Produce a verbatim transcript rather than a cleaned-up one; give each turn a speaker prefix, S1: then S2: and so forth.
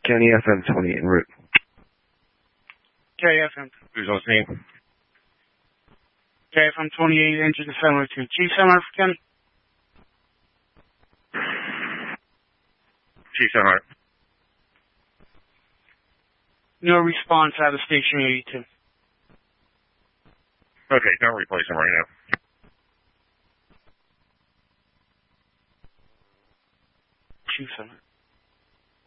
S1: Kenny F M twenty-eight en route.
S2: K F M.
S3: Who's on scene?
S2: K F M twenty-eight, engine assembly to Chief Center for Ken.
S3: Chief Center.
S2: No response out of station eighty-two.
S3: Okay, don't replace him right now.
S2: Chief Center.